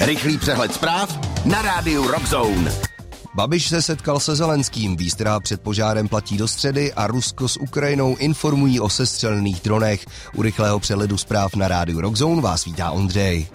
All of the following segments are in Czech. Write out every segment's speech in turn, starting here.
Rychlý přehled zpráv na rádiu Rock Zone. Babiš se setkal se Zelenským, výstraha před požárem platí do středy a Rusko s Ukrajinou informují o sestřelených dronech. U rychlého přehledu zpráv na rádiu Rock Zone vás vítá Ondřej.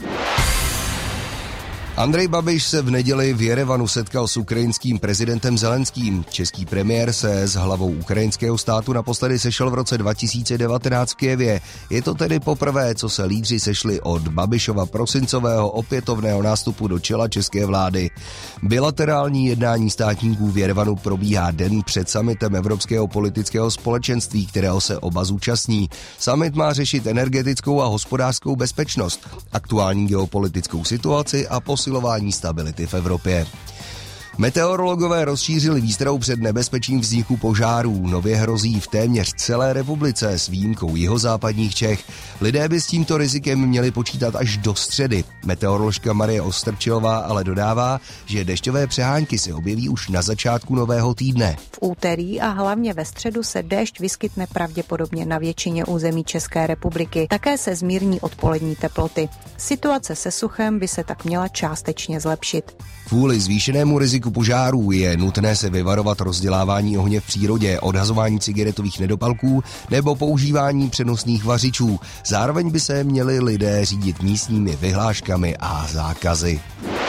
Andrej Babiš se v neděli v Jerevanu setkal s ukrajinským prezidentem Zelenským. Český premiér se s hlavou ukrajinského státu naposledy sešel v roce 2019 v Kyjevě. Je to tedy poprvé, co se lídři sešli od Babišova prosincového opětovného nástupu do čela české vlády. Bilaterální jednání státníků v Jerevanu probíhá den před summitem Evropského politického společenství, kterého se oba zúčastní. Summit má řešit energetickou a hospodářskou bezpečnost, aktuální geopolitickou situaci a posilování stability v Evropě. Meteorologové rozšířili výstrahu před nebezpečím vzniku požárů. Nově hrozí v téměř celé republice s výjimkou jihozápadních Čech. Lidé by s tímto rizikem měli počítat až do středy. Meteoroložka Marie Ostrčilová ale dodává, že dešťové přehánky se objeví už na začátku nového týdne. V úterý a hlavně ve středu se déšť vyskytne pravděpodobně na většině území České republiky. Také se zmírní odpolední teploty. Situace se suchem by se tak měla částečně zlepšit. Kvůli zvýšenému riziku požárů je nutné se vyvarovat rozdělávání ohně v přírodě, odhazování cigaretových nedopalků nebo používání přenosných vařičů. Zároveň by se měli lidé řídit místními vyhláškami a zákazy.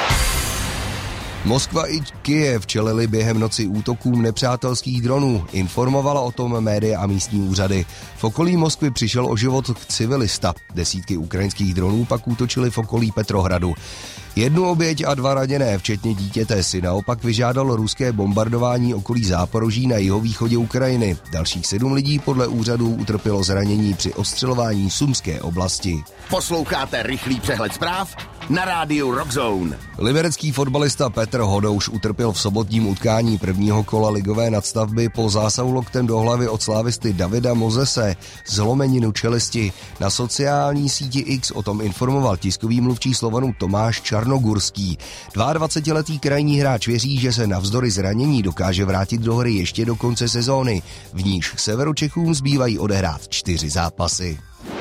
Moskva i Kyjev čelili během noci útokům nepřátelských dronů, informovala o tom média a místní úřady. V okolí Moskvy přišel o život civilista. Desítky ukrajinských dronů pak útočily v okolí Petrohradu. Jednu oběť a 2 raněné, včetně dítěte, si naopak vyžádalo ruské bombardování okolí Záporoží na jihovýchodě Ukrajiny. Dalších 7 lidí podle úřadů utrpělo zranění při ostřelování Sumské oblasti. Posloucháte rychlý přehled zpráv na rádiu Rock Zone. Liberecký fotbalista Petr Hodouš utrpěl v sobotním utkání prvního kola ligové nadstavby po zásahu loktem do hlavy od slávisty Davida Mozese zlomeninu čelisti. Na sociální síti X o tom informoval tiskový mluvčí Slovanu Tomáš Čarnogurský. 22letý krajní hráč věří, že se navzdory zranění dokáže vrátit do hry ještě do konce sezóny. V níž Severočechům zbývají odehrát 4 zápasy.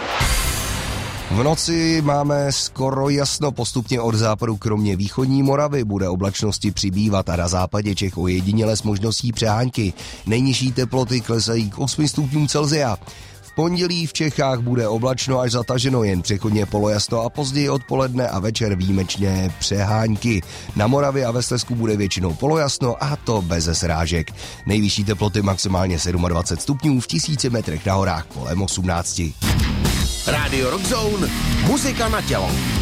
V noci máme skoro jasno, postupně od západu kromě východní Moravy bude oblačnosti přibývat a na západě Čech ojediněle s možností přehánky. Nejnižší teploty klesají k 8 stupňům Celsia. V pondělí v Čechách bude oblačno až zataženo, jen přechodně polojasno a později odpoledne a večer výjimečně přehánky. Na Moravě a ve Slezsku bude většinou polojasno a to beze srážek. Nejvyšší teploty maximálně 27 stupňů, v 1000 metrech na horách kolem 18. Rádio Rock Zone, muzika na tělo.